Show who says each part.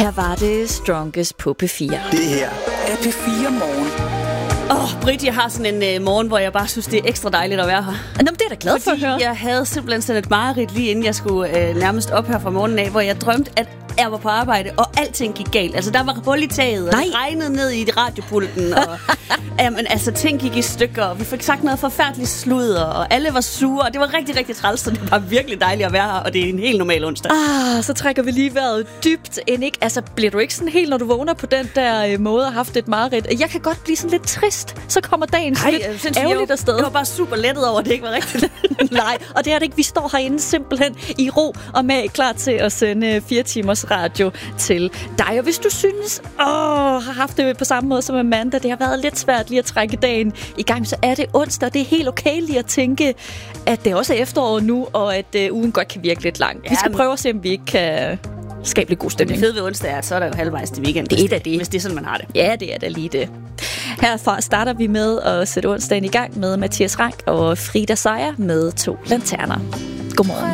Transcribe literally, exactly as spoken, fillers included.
Speaker 1: Her var det Strongest på P fire.
Speaker 2: Det her er P fire Morgen.
Speaker 3: Åh, oh, Britt, jeg har sådan en uh, morgen, hvor jeg bare synes, det er ekstra dejligt at være her.
Speaker 1: Nå, men det er da glad for at høre.
Speaker 3: Jeg havde simpelthen sådan et mareridt lige inden jeg skulle uh, nærmest op her fra morgenen af, hvor jeg drømte, at jeg var på arbejde, og alting gik galt. Altså, der var hul i taget, og det regnede ned i radiopulten, og jamen, altså, ting gik i stykker, og vi fik sagt noget forfærdeligt sludder, og alle var sure, og det var rigtig, rigtig træls, så det var virkelig dejligt at være her, og det er en helt normal onsdag.
Speaker 1: Ah, så trækker vi lige vejret dybt ind, ikke? Altså, bliver du ikke sådan helt, når du vågner på den der øh, måde og haft et mareridt? Jeg kan godt blive sådan lidt trist, så kommer dagen sådan
Speaker 3: Ej,
Speaker 1: lidt ærgerligt afsted.
Speaker 3: Jeg var bare super lettet over, at det ikke var rigtigt.
Speaker 1: Nej, og det er det ikke. Vi står herinde simpelthen i ro og med klar til at sende fire timers radio til dig. Og hvis du synes, åh, har haft det på samme måde som Amanda, det har været lidt svært lige at trække dagen i gang, så er det onsdag. Det er helt okay lige at tænke, at det også er efterår nu, og at uh, ugen godt kan virke lidt lang. Ja, vi skal prøve at se, om vi ikke kan skabe lidt god stemning.
Speaker 3: Det fede ved onsdag er, at så er der jo halvvejs til weekend.
Speaker 1: Det er da det.
Speaker 3: Hvis det er sådan, man har det.
Speaker 1: Ja, det er da lige det. Herfra starter vi med at sætte onsdagen i gang med Mathias Rank og Frida Sejer med To Lanterner. Godmorgen.